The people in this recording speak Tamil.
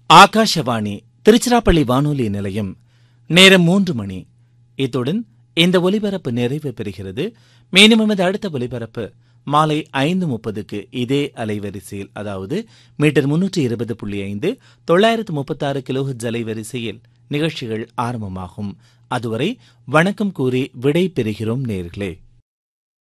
ஆகாஷவாணி திருச்சிராப்பள்ளி வானொலி நிலையம். நேரம் 3 மணி. இத்துடன் இந்த ஒலிபரப்பு நிறைவு பெறுகிறது. மேலும் நமது அடுத்த ஒலிபரப்பு மாலை 5:30க்கு இதே அலைவரிசையில், அதாவது மீட்டர் 320.5 936 கிலோஹெர்ட்ஸ் அலைவரிசையில் நிகழ்ச்சிகள் ஆரம்பமாகும். அதுவரை வணக்கம் கூறி விடை பெறுகிறோம் நேயர்களே.